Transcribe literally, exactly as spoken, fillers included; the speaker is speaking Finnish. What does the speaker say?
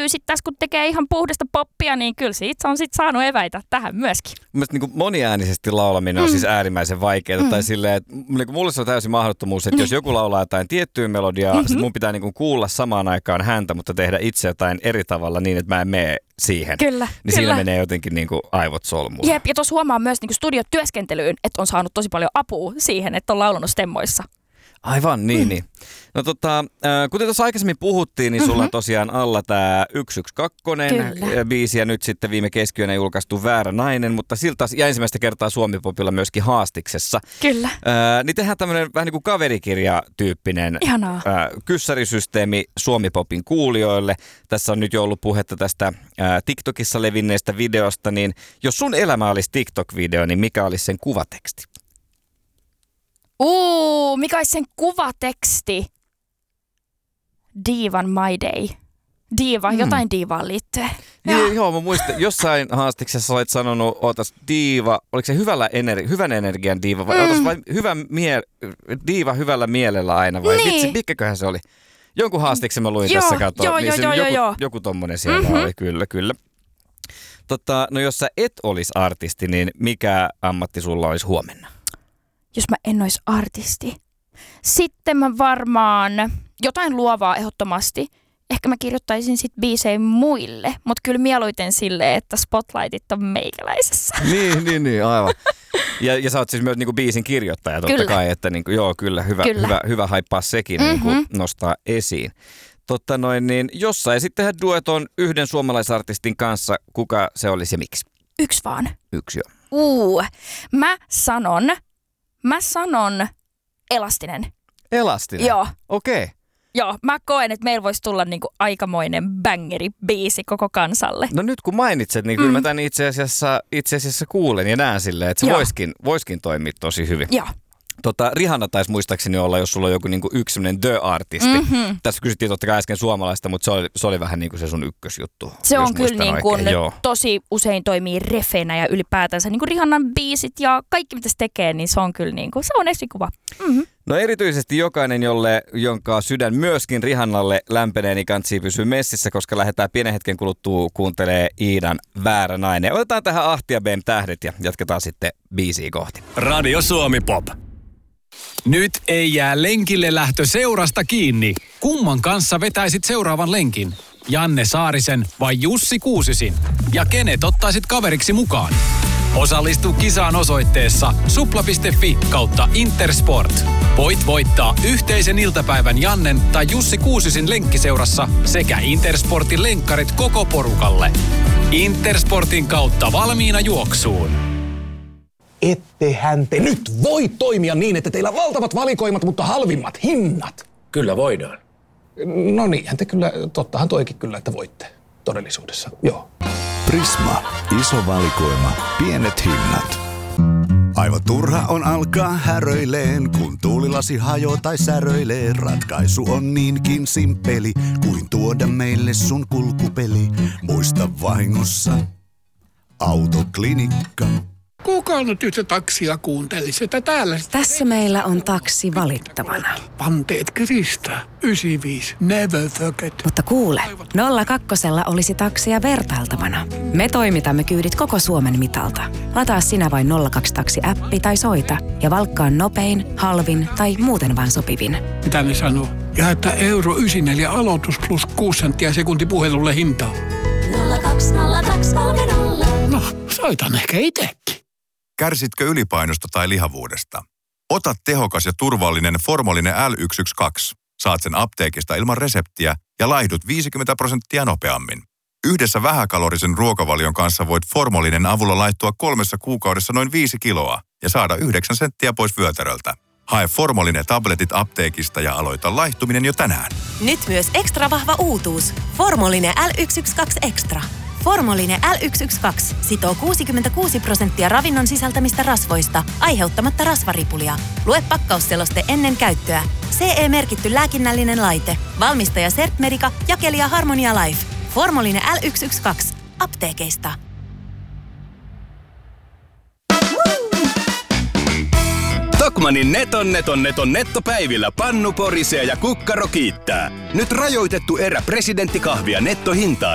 pystyy sitten tässä, kun tekee ihan puhdasta poppia, niin kyllä siitä on sitten saanut eväitä tähän myöskin. Mielestäni niin moniäänisesti laulaminen on mm. siis äärimmäisen vaikeaa. Mm. Tai silleen, että niin mulle se on täysin mahdottomuus, että mm. jos joku laulaa jotain tiettyä melodiaa, mm-hmm. sit mun pitää niin kuin kuulla samaan aikaan häntä, mutta tehdä itse jotain eri tavalla niin, että mä en mene siihen. Kyllä, niin kyllä. siinä menee jotenkin niin kuin aivot solmuun. Jep, ja tuossa huomaa myös niin kuin studiotyöskentelyyn, että on saanut tosi paljon apua siihen, että on laulanut stemmoissa. Aivan, niin, mm. niin. No tota, äh, kuten tuossa aikaisemmin puhuttiin, niin sulla mm-hmm. on tosiaan alla tämä yksi yksi kaksi biisi ja nyt sitten viime keskiyönä julkaistu Väärä nainen, mutta siltä ja ensimmäistä kertaa Suomi-popilla myöskin haastiksessa. Kyllä. Äh, niin tehdään tämmöinen vähän niin kuin kaverikirjatyyppinen Ihanaa. Äh, kyssärisysteemi Suomi-popin kuulijoille. Tässä on nyt jo ollut puhetta tästä äh, TikTokissa levinneestä videosta, niin jos sun elämä olisi TikTok-video, niin mikä olisi sen kuvateksti? Uu, mikä olisi sen kuvateksti? Diivan My Day. Diiva, mm. jotain diivaan liittyen. Niin, joo. joo, mä muistan, jossain haastiksessa olet sanonut, ootas diiva, oliko se hyvällä ener- hyvän energian diiva vai mm. ootas vai hyvä mie- diiva hyvällä mielellä aina vai niin. vitsi, mikäköhän se oli? Jonkun haastiksen mä luin joo, tässä katoa, joo, niin joo, se, joo, joku, joo. joku tommonen siellä mm-hmm. oli, kyllä, kyllä. Tota, no jos sä et olisi artisti, niin mikä ammatti sulla olisi huomenna? Jos mä en olisi artisti. Sitten mä varmaan jotain luovaa ehdottomasti. Ehkä mä kirjoittaisin sit biisejä muille, mutta kyllä mieluiten silleen, että spotlightit on meikäläisessä. niin, niin, niin, aivan. Ja, ja sä oot siis myös niinku biisin kirjoittaja totta kyllä. kai, että niinku, joo, kyllä, hyvä, kyllä. hyvä, hyvä haippaa sekin mm-hmm. niinku nostaa esiin. Totta noin, niin jos saisit tehdä dueton yhden suomalaisartistin kanssa, kuka se olisi ja miksi? Yksi vaan. Yksi joo. Uu, mä sanon, mä sanon Elastinen. Elastinen? Joo. Okei. Okay. Joo, mä koen, että meillä voisi tulla niinku aikamoinen bangeri-biisi koko kansalle. No nyt kun mainitset, niin kyllä mm. mä tämän itse asiassa, itse asiassa kuulen ja näen silleen, että se voiskin, voiskin toimia tosi hyvin. Joo. Tota, Rihanna taisi muistaakseni olla, jos sulla on joku niinku yksi sellainen the-artisti. Mm-hmm. Tässä kysyttiin totta kai äsken suomalaista, mutta se oli, se oli vähän niin kuin se sun ykkösjuttu. Se on kyllä niin kuin tosi usein toimii refeinä ja ylipäätänsä niin kuin Rihannan biisit ja kaikki mitä se tekee, niin se on kyllä niin kuin, se on esikuva. Mm-hmm. No erityisesti jokainen, jolle, jonka sydän myöskin Rihannalle lämpenee, niin kantsii pysyä messissä, koska lähdetään pienen hetken kuluttua kuuntelee Iidan Väärä nainen. Otetaan tähän Ahti ja Bem tähdet ja jatketaan sitten biisiä kohti. Radio Suomi Pop. Nyt ei jää lenkille lähtö seurasta kiinni. Kumman kanssa vetäisit seuraavan lenkin? Janne Saarisen vai Jussi Kuusisin? Ja kenet ottaisit kaveriksi mukaan? Osallistu kisaan osoitteessa supla piste fi kautta Intersport. Voit voittaa yhteisen iltapäivän Jannen tai Jussi Kuusisin lenkkiseurassa sekä Intersportin lenkkarit koko porukalle. Intersportin kautta valmiina juoksuun. Ettehän te nyt voi toimia niin, että teillä on valtavat valikoimat, mutta halvimmat hinnat. Kyllä voidaan. No niinhän te kyllä, tottahan toikin kyllä, että voitte todellisuudessa, joo. Prisma. Iso valikoima. Pienet hinnat. Aivan turha on alkaa häröileen, kun tuulilasi hajoo tai säröilee. Ratkaisu on niinkin simppeli, kuin tuoda meille sun kulkupeli. Muista vahingossa Autoklinikka. Kuka nyt yhtä taksia kuuntelisi, että täällä... Tässä meillä on taksi valittavana. Panteet kiristää. yhdeksänkymmentäviisi. Never forget. Mutta kuule, nolla kakkosella olisi taksia vertailtavana. Me toimitamme kyydit koko Suomen mitalta. Lataa sinä vain nolla kaksi taksi-appi tai soita ja valkkaa nopein, halvin tai muuten vaan sopivin. Mitä ne sanoo? Ja että euro yhdeksänkymmentäneljä aloitus plus kuusi senttiä sekunti puhelulle hintaa. nolla kaksi nolla kaksi kolme nolla. No, soitan ehkä itsekin. Kärsitkö ylipainosta tai lihavuudesta? Ota tehokas ja turvallinen Formolinen L yksi yksi kaksi. Saat sen apteekista ilman reseptiä ja laihdut viisikymmentä prosenttia nopeammin. Yhdessä vähäkalorisen ruokavalion kanssa voit Formolinen avulla laittua kolmessa kuukaudessa noin viisi kiloa ja saada yhdeksän senttiä pois vyötäröltä. Hae Formolinen tabletit apteekista ja aloita laihtuminen jo tänään. Nyt myös ekstra vahva uutuus. Formolinen L yksi yksi kaksi Extra. Formolinen L yksi yksi kaksi sitoo kuusikymmentäkuusi prosenttia ravinnon sisältämistä rasvoista, aiheuttamatta rasvaripulia. Lue pakkausseloste ennen käyttöä. C E-merkitty lääkinnällinen laite. Valmistaja Sertmedica, jakelija Harmonia Life. Formolinen L yksi yksi kaksi. Apteekeista. Tokmannin neton neton neton nettopäivillä pannu porisee ja kukkaro kiittää. Nyt rajoitettu erä presidenttikahvia nettohintaan